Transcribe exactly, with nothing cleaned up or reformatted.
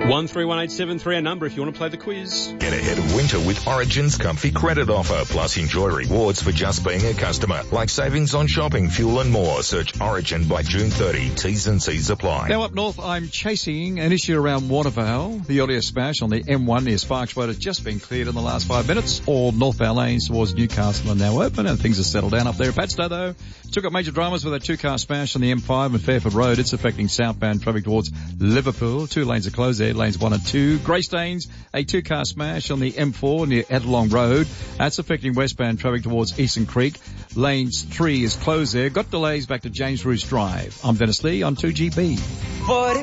one three one eight seven three, our number if you want to play the quiz. Get ahead of winter with Origin's comfy credit offer, plus enjoy rewards for just being a customer, like savings on shopping, fuel and more. Search Origin by June thirtieth. T's and C's apply. Now up north, I'm chasing an issue around Watervale. The earlier smash on the M one near Sparks Road has just been cleared in the last five minutes. All northbound lanes towards Newcastle are now open and things are settled down up there. Padstow though, took up major dramas with a two-car smash on the M five and Fairford Road. It's affecting southbound traffic towards Liverpool. Two lanes are closed there, lanes one and two. Greystanes, a two-car smash on the M four near Adelong Road. That's affecting westbound traffic towards Eastern Creek. Lanes three is closed there. Got delays back to James Roos Drive. I'm Dennis Lee on two G B.